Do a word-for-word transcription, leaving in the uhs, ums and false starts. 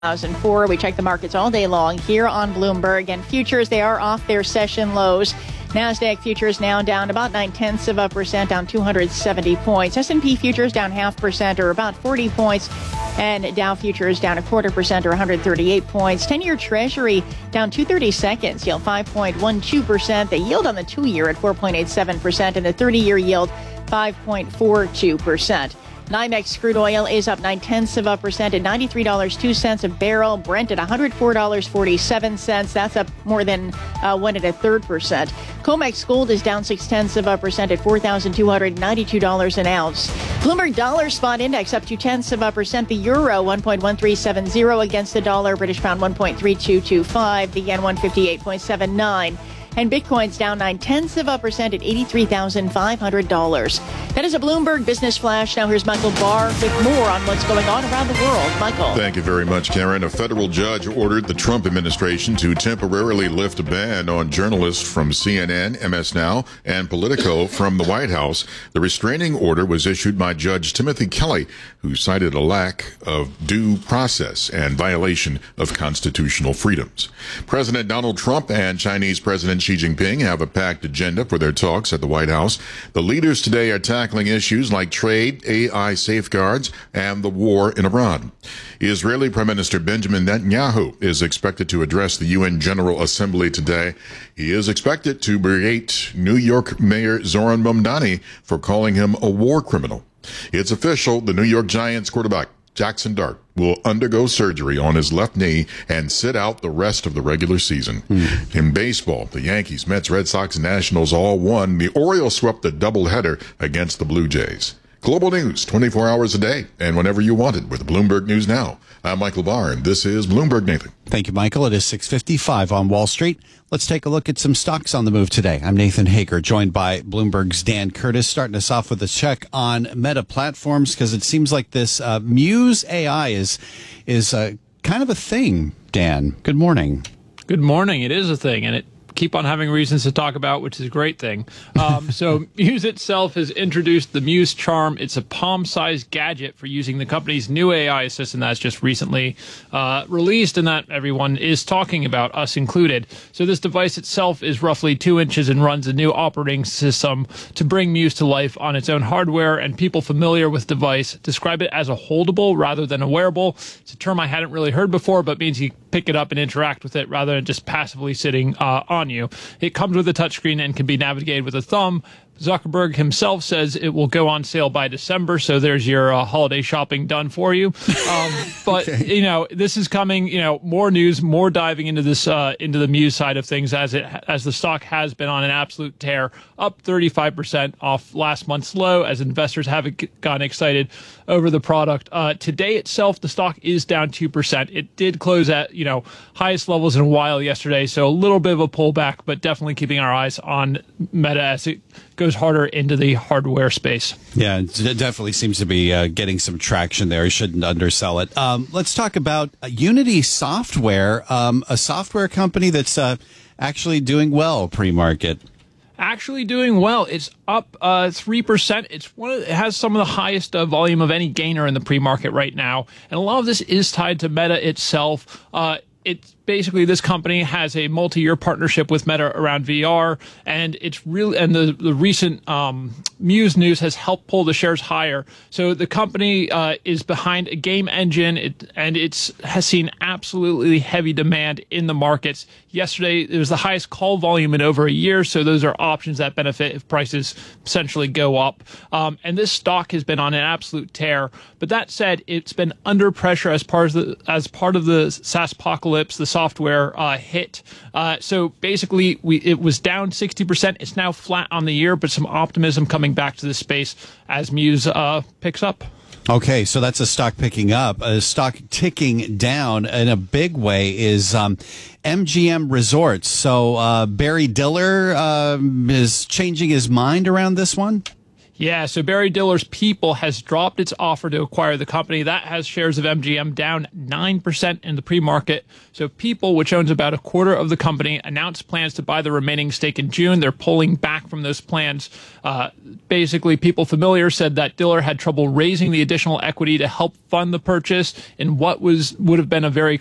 two thousand four. We check the markets all day long here on Bloomberg, and futures, they are off their session lows. NASDAQ futures now down about nine-tenths of a percent, down two hundred seventy points. S and P futures down half percent or about forty points. And Dow futures down a quarter percent or one hundred thirty-eight points. ten-year Treasury down two thirty-seconds, yield five point one two percent. The yield on the two-year at four point eight seven percent, and the thirty-year yield five point four two percent. NYMEX crude oil is up nine-tenths of a percent at ninety-three dollars and two cents a barrel. Brent at one hundred four dollars and forty-seven cents. That's up more than uh, one and a third percent. COMEX gold is down six-tenths of a percent at four thousand two hundred ninety-two dollars an ounce. Bloomberg dollar spot index up two-tenths of a percent. The euro one point one three seven zero against the dollar. British pound one point three two two five. The yen one fifty-eight point seven nine. And Bitcoin's down nine-tenths of a percent at eighty-three thousand five hundred dollars. That is a Bloomberg Business Flash. Now here's Michael Barr with more on what's going on around the world. Michael. Thank you very much, Karen. A federal judge ordered the Trump administration to temporarily lift a ban on journalists from C N N, M S Now, and Politico from the White House. The restraining order was issued by Judge Timothy Kelly, who cited a lack of due process and violation of constitutional freedoms. President Donald Trump and Chinese President Xi Jinping have a packed agenda for their talks at the White House. The leaders today are tackling issues like trade, A I safeguards, and the war in Iran. Israeli Prime Minister Benjamin Netanyahu is expected to address the U N General Assembly today. He is expected to berate New York Mayor Zoran Mamdani for calling him a war criminal. It's official, the New York Giants quarterback Jackson Dart will undergo surgery on his left knee and sit out the rest of the regular season. Mm. In baseball, the Yankees, Mets, Red Sox, and Nationals all won. The Orioles swept a doubleheader against the Blue Jays. Global news, twenty-four hours a day, and whenever you want it with Bloomberg News Now. I'm Michael Barr, and this is Bloomberg Nathan. Thank you, Michael. It is six fifty-five on Wall Street. Let's take a look at some stocks on the move today. I'm Nathan Hager, joined by Bloomberg's Dan Curtis, starting us off with a check on Meta Platforms, because it seems like this uh, Muse A I is is uh, kind of a thing, Dan. Good morning. Good morning. It is a thing, and it keep on having reasons to talk about, which is a great thing. Um, so Muse itself has introduced the Muse Charm. It's a palm-sized gadget for using the company's new A I assistant that's just recently uh, released and that everyone is talking about, us included. So this device itself is roughly two inches and runs a new operating system to bring Muse to life on its own hardware, and people familiar with the device describe it as a holdable rather than a wearable. It's a term I hadn't really heard before, but means you pick it up and interact with it rather than just passively sitting uh, on you. It comes with a touchscreen and can be navigated with a thumb. Zuckerberg himself says it will go on sale by December, so there's your uh, holiday shopping done for you. Um, but okay. you know, this is coming. You know, more news, more diving into this uh, into the Muse side of things, as it as the stock has been on an absolute tear, up thirty-five percent off last month's low, as investors have gotten excited over the product. Uh, today itself, the stock is down two percent. It did close at you know highest levels in a while yesterday, so a little bit of a pullback, but definitely keeping our eyes on Meta as it goes harder into the hardware space. Yeah, it definitely seems to be uh, getting some traction there. You shouldn't undersell it. Um, let's talk about uh, Unity Software, um, a software company that's uh, actually doing well pre-market. Actually doing well. It's up uh, three percent. It's one of, it has some of the highest uh, volume of any gainer in the pre-market right now. And a lot of this is tied to Meta itself. Uh, it's basically, this company has a multi-year partnership with Meta around V R, and it's really, and the, the recent um, Muse news has helped pull the shares higher. So the company uh, is behind a game engine, it, and it's has seen absolutely heavy demand in the markets. Yesterday, it was the highest call volume in over a year, so those are options that benefit if prices essentially go up. Um, and this stock has been on an absolute tear. But that said, it's been under pressure as part of the as part of the SaaS apocalypse, the software uh, hit. Uh, so basically, we it was down sixty percent. It's now flat on the year, but some optimism coming back to the space as Muse uh, picks up. Okay, so that's a stock picking up. A stock ticking down in a big way is um, M G M Resorts. So uh, Barry Diller uh, is changing his mind around this one? Yeah, so Barry Diller's People has dropped its offer to acquire the company. That has shares of M G M down nine percent in the pre-market. So People, which owns about a quarter of the company, announced plans to buy the remaining stake in June. They're pulling back from those plans. Uh, basically, People Familiar said that Diller had trouble raising the additional equity to help fund the purchase in what was would have been a very